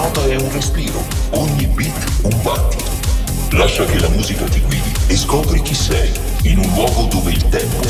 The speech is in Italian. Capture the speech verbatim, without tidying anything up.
nota è un respiro, ogni beat un battito. Lascia che la musica ti guidi e scopri chi sei, in un luogo dove il tempo